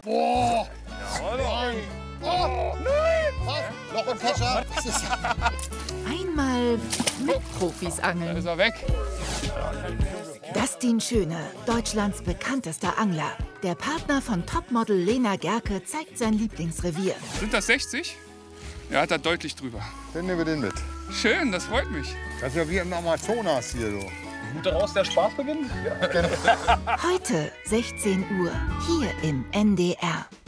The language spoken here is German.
Boah! Nein! Oh, nein! Was? Noch ein Kescher? Was ist Einmal mit Profis Da angeln. ist er weg. Dustin Schöne, Deutschlands bekanntester Angler. Der Partner von Topmodel Lena Gerke zeigt sein Lieblingsrevier. Sind das 60? Ja, hat er deutlich drüber. Dann nehmen wir den mit. Schön, das freut mich. Das ist ja wie im Amazonas hier so. Gut daraus der Spaß beginnt? Heute 16 Uhr hier im NDR.